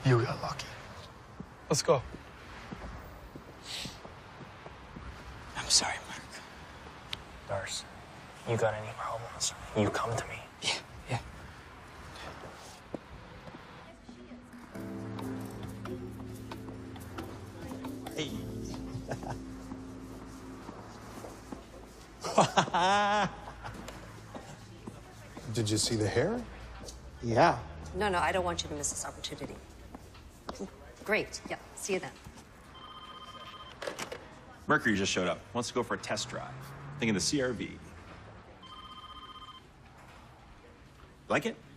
You got lucky. Let's go. I'm sorry, Mark. Darce, you got any problems, you come to me. Yeah. Hey. Did you see the hair? Yeah. No, I don't want you to miss this opportunity. Great. Yeah, see you then. Mercury just showed up. Wants to go for a test drive. Thinking the CRV. Like it?